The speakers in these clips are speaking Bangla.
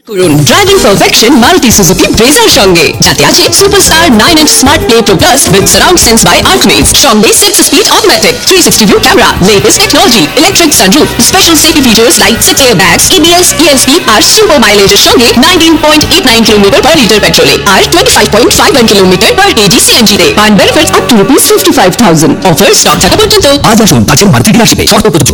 করুন ড্রাইভিং পারফেকশন মারুতি সুজুকি ব্রেজার সঙ্গে, যাতে আছে superstar 9-inch smart play pro plus with surround sense by আল্টিমেটস, সঙ্গে 6-speed automatic 360 view camera, latest technology, electric sunroof, special safety features like 6 airbags, ABS, ESP আর সুপার মাইলেজের সঙ্গে 19.89 কিলোমিটার পার লিটার পেট্রোলে আর 25.51 কিলোমিটার পার কেজি সিএনজি তে পান benefits up to ₹55,000। Offer stock থাকা পর্যন্ত। আজ আসুন কাছের মারুতি ডিলারশিপে, শর্ত প্রযোজ্য।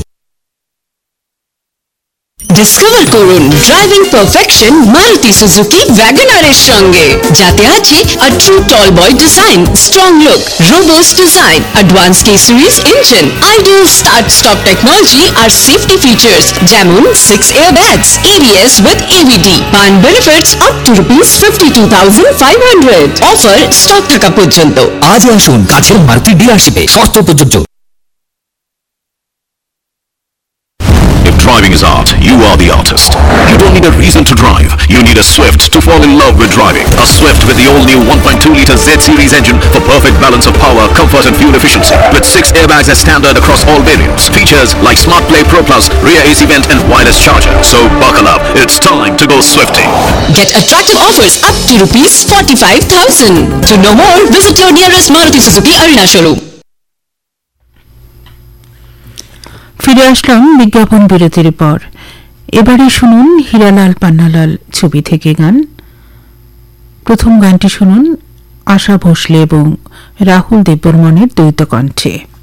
ডিসকভার করুন ড্রাইভিং পারফেকশন মারুতি সুজুকি ওয়াগনারের সঙ্গে, যাতে আছে a true tall boy design, strong look, robust design, advanced K-series engine, ideal start-stop technology R safety features যেমন 6 airbags, ABS with AVD, পান benefits up to ₹52,500। Offer stock থাকা পর্যন্ত। আজই আসুন কাছের মারুতি ডিলারশিপে, শর্ত প্রযোজ্য। Driving is art. You are the artist. You don't need a reason to drive. You need a Swift to fall in love with driving. A Swift with the all-new 1.2-liter Z-Series engine for perfect balance of power, comfort and fuel efficiency. With 6 airbags as standard across all variants. Features like Smart Play Pro Plus, rear AC vent and wireless charger. So buckle up. It's time to go Swifting. Get attractive offers up to ₹45,000. To know more, visit your nearest Maruti Suzuki Arena showroom. ফিরে আসলাম বিজ্ঞাপন বিরতির পর। এবারে শুনুন হীরালাল পান্নালাল ছবি থেকে গান। প্রথম গানটি শুনুন আশা ভোসলে এবং রাহুল দেববর্মনের দ্বৈত কণ্ঠে।